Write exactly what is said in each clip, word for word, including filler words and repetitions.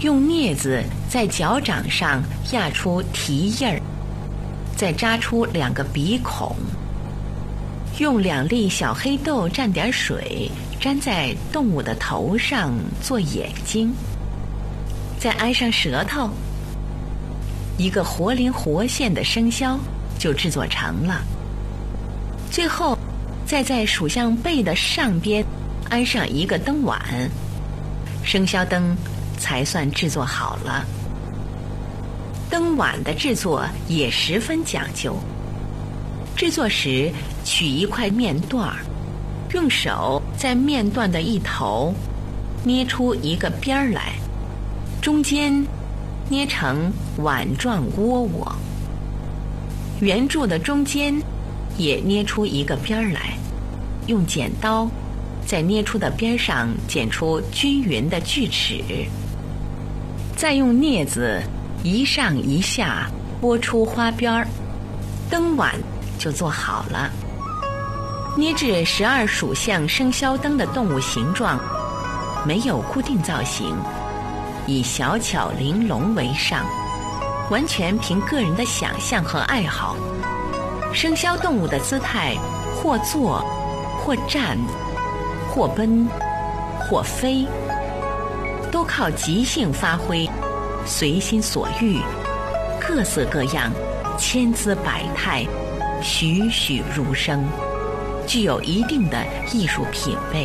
用镊子在脚掌上压出蹄印儿，再扎出两个鼻孔，用两粒小黑豆蘸点水，粘在动物的头上做眼睛，再安上舌头，一个活灵活现的生肖就制作成了。最后再在属相背的上边安上一个灯碗，生肖灯才算制作好了。灯碗的制作也十分讲究，制作时取一块面段儿，用手在面段的一头捏出一个边儿来，中间捏成碗状窝窝，圆柱的中间也捏出一个边儿来，用剪刀在捏出的边上剪出均匀的锯齿，再用镊子一上一下拨出花边儿，灯碗就做好了。捏制十二属相生肖灯的动物形状没有固定造型，以小巧玲珑为上，完全凭个人的想象和爱好。生肖动物的姿态或坐或站或奔或飞，都靠即兴发挥，随心所欲，各色各样，千姿百态，栩栩如生，具有一定的艺术品味。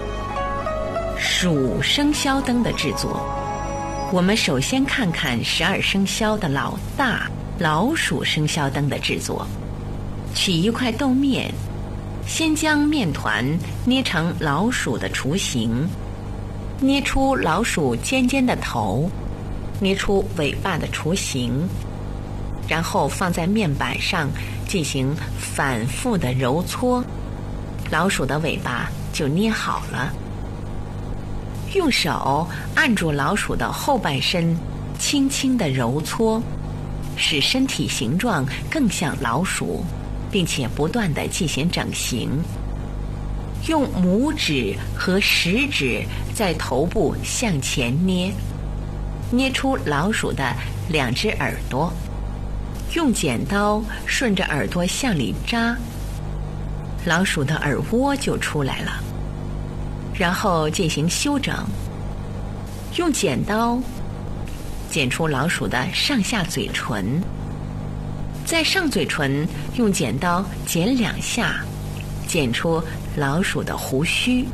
属生肖灯的制作，我们首先看看十二生肖的老大老鼠生肖灯的制作。取一块豆面，先将面团捏成老鼠的雏形，捏出老鼠尖尖的头，捏出尾巴的雏形，然后放在面板上进行反复的揉搓，老鼠的尾巴就捏好了。用手按住老鼠的后半身，轻轻地揉搓，使身体形状更像老鼠，并且不断地进行整形。用拇指和食指在头部向前捏，捏出老鼠的两只耳朵，用剪刀顺着耳朵向里扎，老鼠的耳窝就出来了。然后进行修整，用剪刀剪出老鼠的上下嘴唇，在上嘴唇用剪刀剪两下，剪出老鼠的胡须，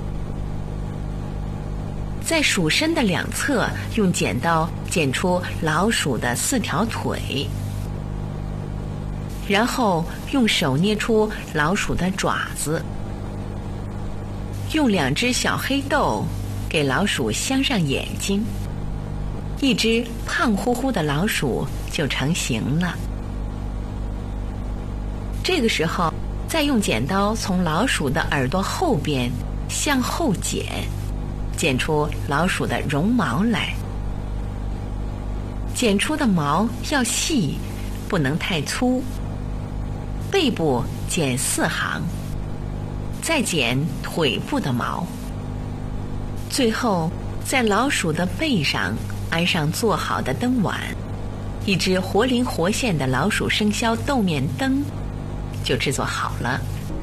在鼠身的两侧用剪刀剪出老鼠的四条腿，然后用手捏出老鼠的爪子，用两只小黑豆给老鼠镶上眼睛，一只胖乎乎的老鼠就成型了。这个时候再用剪刀从老鼠的耳朵后边向后剪，剪出老鼠的绒毛来。剪出的毛要细，不能太粗。背部剪四行，再剪腿部的毛。最后在老鼠的背上安上做好的灯碗，一只活灵活现的老鼠生肖豆面灯就制作好了。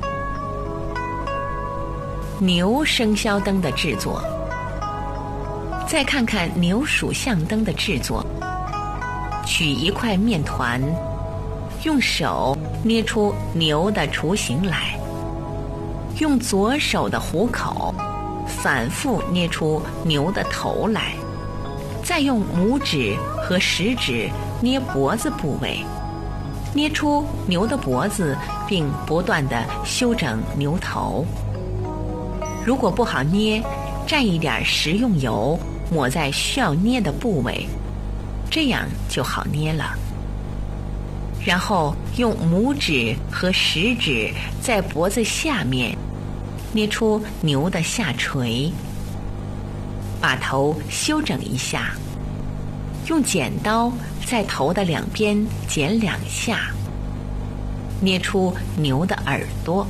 牛生肖灯的制作，再看看牛属相灯的制作。取一块面团，用手捏出牛的雏形来，用左手的虎口反复捏出牛的头来，再用拇指和食指捏脖子部位，捏出牛的脖子，并不断地修整牛头。如果不好捏，蘸一点食用油抹在需要捏的部位，这样就好捏了。然后用拇指和食指在脖子下面捏出牛的下垂，把头修整一下，用剪刀在头的两边剪两下，捏出牛的耳朵，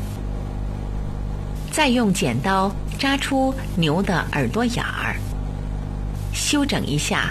再用剪刀扎出牛的耳朵眼儿， 修整一下